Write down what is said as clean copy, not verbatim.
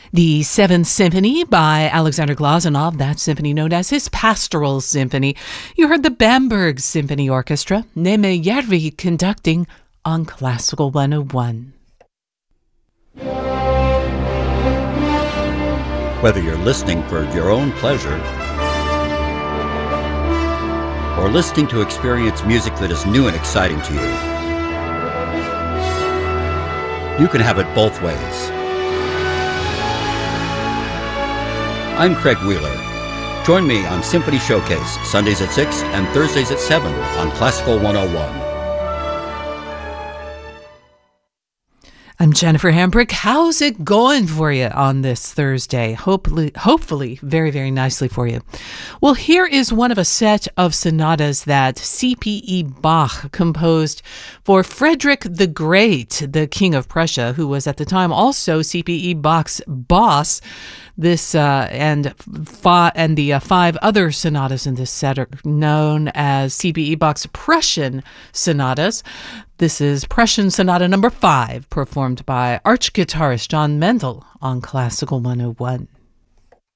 The Seventh Symphony by Alexander Glazunov, that symphony known as his Pastoral Symphony. You heard the Bamberg Symphony Orchestra, Neeme Järvi conducting on Classical 101. Whether you're listening for your own pleasure or listening to experience music that is new and exciting to you, you can have it both ways. I'm Craig Wheeler. Join me on Symphony Showcase, Sundays at 6 and Thursdays at 7 on Classical 101. I'm Jennifer Hambrick. How's it going for you on this Thursday? Hopefully very, very nicely for you. Well, here is one of a set of sonatas that C.P.E. Bach composed for Frederick the Great, the King of Prussia, who was at the time also C.P.E. Bach's boss. This and the five other sonatas in this set are known as C.P.E. Bach's Prussian sonatas. This is Prussian Sonata number 5, performed by arch guitarist John Mendel on Classical 101.